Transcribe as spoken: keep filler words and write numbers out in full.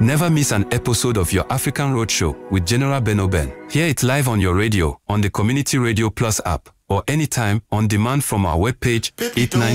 Never miss an episode of your African Roadshow with General Ben Oben. Hear it live on your radio, on the Community Radio Plus app, or anytime on demand from our webpage eight nine